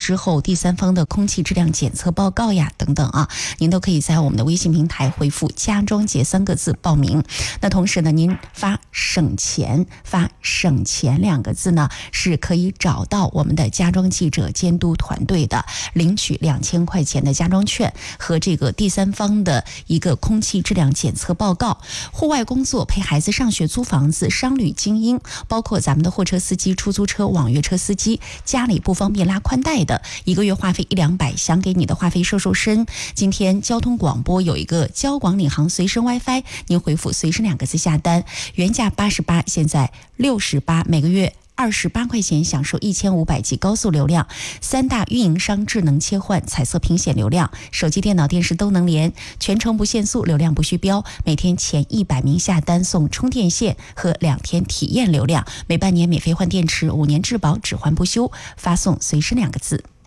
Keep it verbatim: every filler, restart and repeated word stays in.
之后第三方的空气质量检测报告呀等等啊，您都可以在我们的微信平台回复家装节三个字报名。那同时呢，您发省钱发省钱两个字呢，是可以找到我们的家装记者监督团队的，领取两千块钱的家装券和这个第三方的一个空气质量检测报告。户外工作、陪孩子上学、租房子、商旅精英，包括咱们的货车司机、出租车、网约车司机，家里不方便拉宽带的，一个月话费一两百，想给你的话费瘦瘦身。今天交通广播有一个交广领航随身 WiFi， 您回复随身两个字下单，原价八十八，现在六十八，每个月二十八块钱享受一千五百 G 高速流量，三大运营商智能切换，彩色屏显流量，手机、电脑、电视都能连，全程不限速，流量不虚标。每天前一百名下单送充电线和两天体验流量，每半年免费换电池，五年质保，只换不修。发送随身两个字。